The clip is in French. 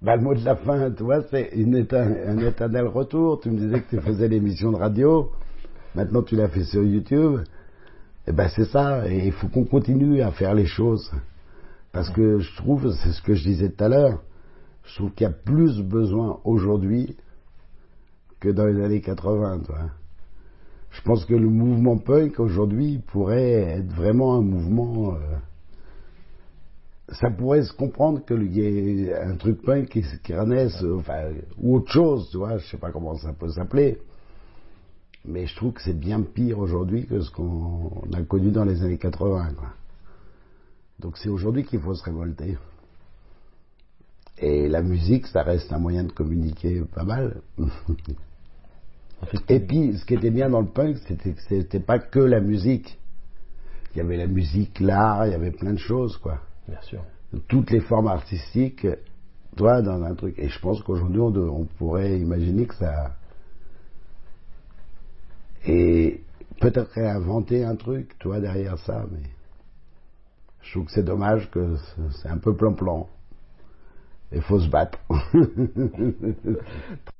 Bah, le mot de la fin, tu vois, c'est un éternel retour. Tu me disais que tu faisais l'émission de radio, maintenant tu l'as fait sur YouTube. Et ben c'est ça, et il faut qu'on continue à faire les choses. Parce que je trouve, c'est ce que je disais tout à l'heure, je trouve qu'il y a plus besoin aujourd'hui que dans les années 80, tu vois. Je pense que le mouvement punk aujourd'hui pourrait être vraiment un mouvement... ça pourrait se comprendre qu'il y ait un truc punk qui renaisse, enfin, ou autre chose, tu vois, je sais pas comment ça peut s'appeler. Mais je trouve que c'est bien pire aujourd'hui que ce qu'on a connu dans les années 80, quoi. Donc c'est aujourd'hui qu'il faut se révolter. Et la musique, ça reste un moyen de communiquer pas mal. Et puis, ce qui était bien dans le punk, c'était que c'était pas que la musique. Il y avait la musique, l'art, il y avait plein de choses, quoi. Bien sûr. Toutes les formes artistiques, toi, dans un truc. Et je pense qu'aujourd'hui, on pourrait imaginer que ça... Et peut-être réinventer un truc, toi, derrière ça, mais... Je trouve que c'est dommage que c'est un peu plan-plan. Il faut se battre.